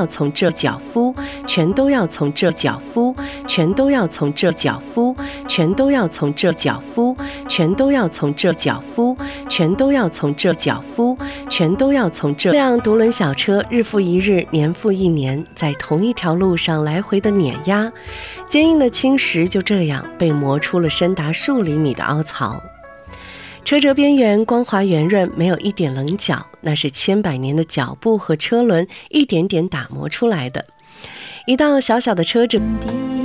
要从这脚夫，全都要从这脚夫，全都要从这脚夫，全都要从这脚夫，全都要从这脚夫，全都要从这脚夫，全都要从这。这辆独轮小车日复一日，年复一年，在同一条路上来回的碾压，坚硬的青石就这样被磨出了深达数厘米的凹槽。车辙边缘光滑圆润，没有一点棱角，那是千百年的脚步和车轮一点点打磨出来的。一道小小的车辙